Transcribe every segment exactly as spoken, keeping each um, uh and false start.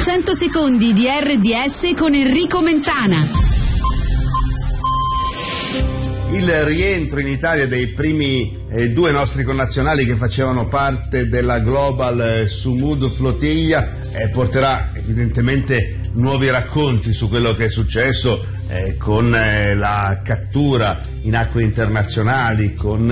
cento secondi di R D S con Enrico Mentana. Il rientro in Italia dei primi eh, due nostri connazionali che facevano parte della Global eh, Sumud Flottiglia eh, porterà evidentemente nuovi racconti su quello che è successo eh, con eh, la cattura in acque internazionali, con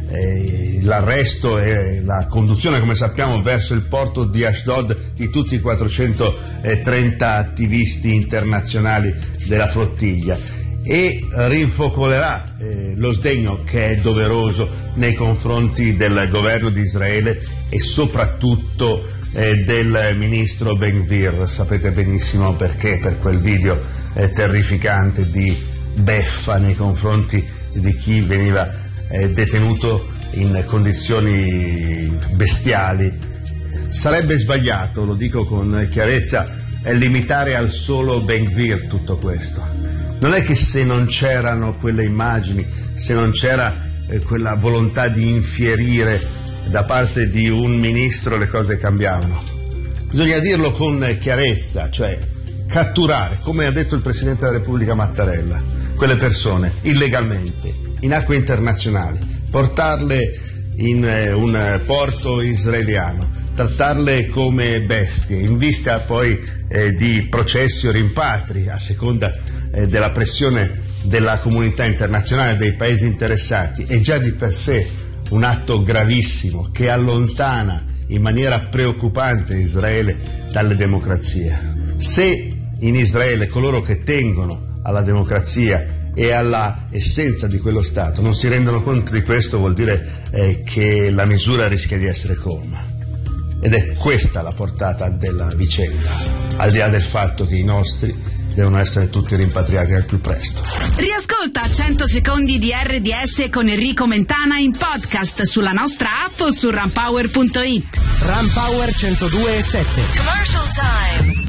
eh, l'arresto e la conduzione, come sappiamo, verso il porto di Ashdod di tutti i quattrocentotrenta attivisti internazionali della flottiglia, e rinfocolerà eh, lo sdegno che è doveroso nei confronti del governo di Israele e soprattutto eh, del ministro Ben-Gvir. Sapete benissimo perché, per quel video eh, terrificante di beffa nei confronti di chi veniva eh, detenuto in condizioni bestiali. Sarebbe sbagliato, lo dico con chiarezza, eh, limitare al solo Ben-Gvir tutto questo. Non è che se non c'erano quelle immagini, se non c'era eh, quella volontà di infierire da parte di un ministro, le cose cambiavano. Bisogna dirlo con chiarezza, cioè catturare, come ha detto il Presidente della Repubblica Mattarella, quelle persone illegalmente in acque internazionali, portarle in eh, un porto israeliano, trattarle come bestie, in vista poi eh, di processi o rimpatri a seconda eh, della pressione della comunità internazionale, dei paesi interessati, è già di per sé un atto gravissimo che allontana in maniera preoccupante Israele dalle democrazie. Se in Israele coloro che tengono alla democrazia e alla essenza di quello Stato non si rendono conto di questo, vuol dire eh, che la misura rischia di essere colma. Ed è questa la portata della vicenda, al di là del fatto che i nostri devono essere tutti rimpatriati al più presto. Riascolta cento secondi di R D S con Enrico Mentana in podcast sulla nostra app o su runpower punto it. Runpower centodue e sette. Commercial time.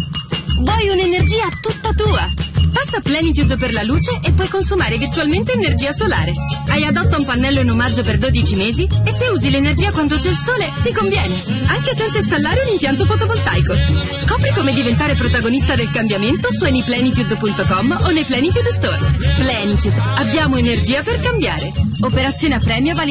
Vuoi un'energia tutta tua? Passa Plenitude per la luce e puoi consumare virtualmente energia solare. Hai adotta un pannello in omaggio per dodici mesi e se usi l'energia quando c'è il sole ti conviene, anche senza installare un impianto fotovoltaico. Scopri come diventare protagonista del cambiamento su anyplenitude punto com o nei Plenitude Store. Plenitude, abbiamo energia per cambiare. Operazione a premio valida